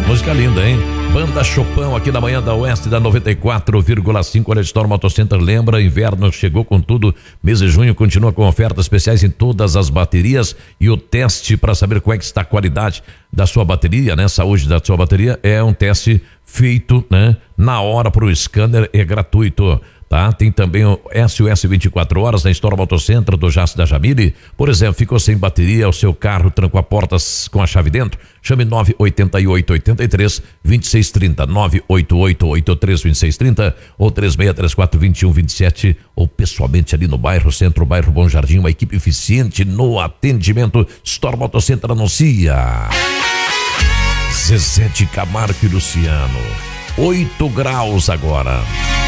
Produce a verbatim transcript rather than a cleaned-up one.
Música linda, hein? Banda Chopin aqui na manhã da Oeste da noventa e quatro vírgula cinco. Olha, Storm Auto Center lembra, inverno chegou com tudo. Mês de junho continua com ofertas especiais em todas as baterias e o teste para saber como é que está a qualidade da sua bateria, né? Saúde da sua bateria é um teste feito, né? Na hora para o scanner, é gratuito. Tá? Tem também o S O S vinte e quatro horas na Storm Auto Center do Jace da Jamile. Por exemplo, ficou sem bateria, o seu carro trancou a porta com a chave dentro? Chame nove oito oito, oito três, dois seis três zero, nove oito oito, oito três, dois seis três zero ou três seis três quatro, dois um dois sete, ou pessoalmente ali no bairro Centro, bairro Bom Jardim, uma equipe eficiente no atendimento. Storm Auto Center anuncia Zezé de Camargo e Luciano, oito graus agora.